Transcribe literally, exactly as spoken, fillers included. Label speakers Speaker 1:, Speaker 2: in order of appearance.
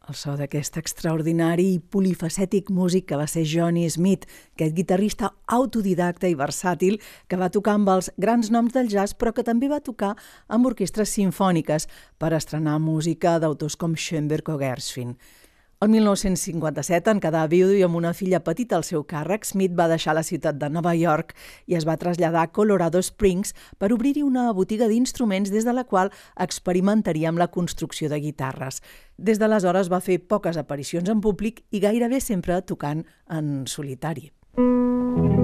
Speaker 1: El so d'aquest extraordinari i polifacètic músic que va ser Johnny Smith, aquest guitarrista autodidacta i versàtil que va tocar amb els grans noms del jazz, però que també va tocar amb orquestres simfòniques per estrenar música d'autors com Schoenberg o Gershwin. El mil nou-cents cinquanta-set, en quedar viudo i amb una filla petita al seu càrrec, Smith va deixar la ciutat de Nova York i es va traslladar a Colorado Springs per obrir-hi una botiga d'instruments des de la qual experimentaria amb la construcció de guitarres. Des d'aleshores va fer poques aparicions en públic i gairebé sempre tocant en solitari.